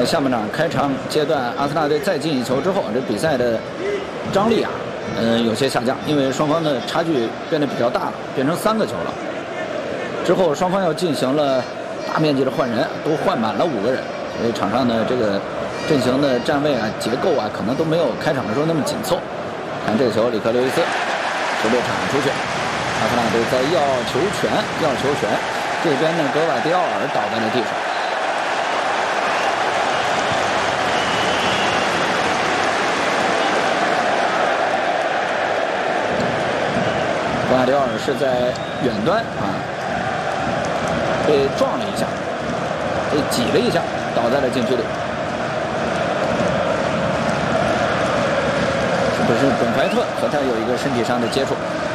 在下半场开场阶段，阿森纳队再进一球之后，这比赛的张力啊，有些下降，因为双方的差距变得比较大了，变成3个球了。之后双方又进行了大面积的换人，都换满了5个人，所以场上的这个阵型的站位啊、结构啊，可能都没有开场的时候那么紧凑。看这个球，里克·刘易斯球被铲出去，阿森纳队在要球权，这边呢，格瓦迪奥尔倒在了地上。格瓦迪奥尔是在远端啊，被撞了一下，被挤了一下，倒在了禁区里。是不是本怀特和他有一个身体上的接触？